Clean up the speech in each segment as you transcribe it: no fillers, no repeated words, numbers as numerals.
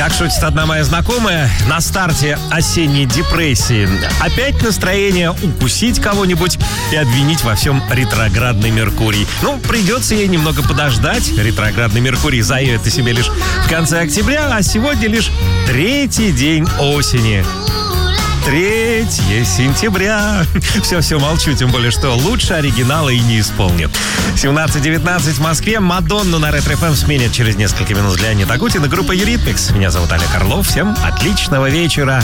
Как шутит одна моя знакомая, на старте осенней депрессии опять настроение укусить кого-нибудь и обвинить во всем ретроградный Меркурий. Придется ей немного подождать. Ретроградный Меркурий заявит о себе лишь в конце октября, а сегодня лишь 3-й день осени. 3 сентября. Все, молчу, тем более, что лучше оригинала и не исполню. 17:19 в Москве. Мадонну на Ретро ФМ сменят через несколько минут Леонид Агутин и группа Eurythmics. Меня зовут Олег Орлов. Всем отличного вечера.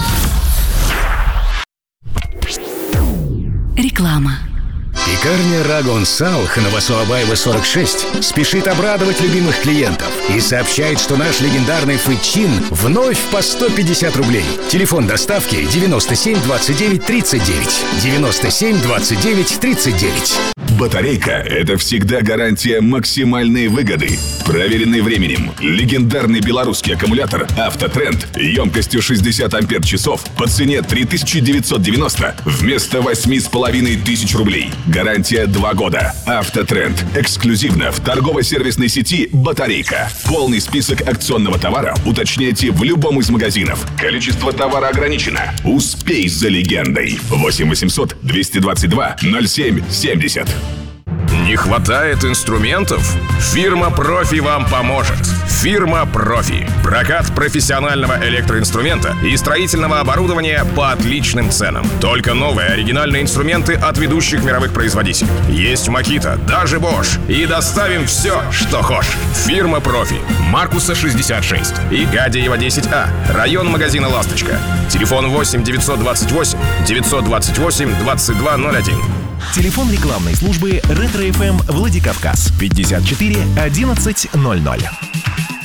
Реклама. Пекарня Рагон Салх на Васуабаева 46 спешит обрадовать любимых клиентов и сообщает, что наш легендарный фычин вновь по 150 рублей. Телефон доставки 97 29 39. 97 29 39. Батарейка – это всегда гарантия максимальной выгоды. Проверенный временем, легендарный белорусский аккумулятор «Автотренд» емкостью 60 ампер-часов по цене 3990 вместо 8500 рублей. Гарантия 2 года. «Автотренд» эксклюзивно в торгово-сервисной сети «Батарейка». Полный список акционного товара уточняйте в любом из магазинов. Количество товара ограничено. Успей за легендой. 8 800 222 07 70. Не хватает инструментов? Фирма «Профи» вам поможет. Фирма «Профи». Прокат профессионального электроинструмента и строительного оборудования по отличным ценам. Только новые оригинальные инструменты от ведущих мировых производителей. Есть Makita, даже Bosch. И доставим все, что хочешь. Фирма «Профи». Маркуса 66 и Гадеева 10А. Район магазина «Ласточка». Телефон 8 928 928 2201. Телефон рекламной службы Ретро ФМ Владикавказ 54 11 00.